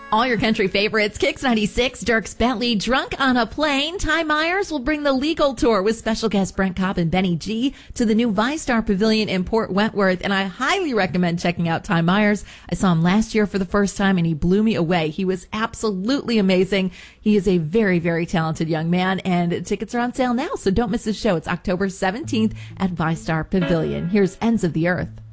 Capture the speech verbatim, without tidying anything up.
All your country favorites, Kix ninety-six, Dierks Bentley, Drunk on a Plane. Ty Myers will bring the legal tour with special guests Brent Cobb and Benny G to the new ViStar Pavilion in Port Wentworth. And I highly recommend checking out Ty Myers. I saw him last year for the first time and he blew me away. He was absolutely amazing. He is a very, very talented young man and tickets are on sale now. So don't miss his show. It's October seventeenth at ViStar Pavilion. Here's Ends of the Earth.